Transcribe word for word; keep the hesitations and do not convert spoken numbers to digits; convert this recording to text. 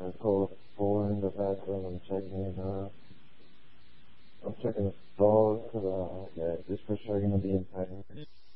uh, code four in the background. I'm checking it out. I'm checking the stalls because uh, yeah, this for sure gonna be impacting.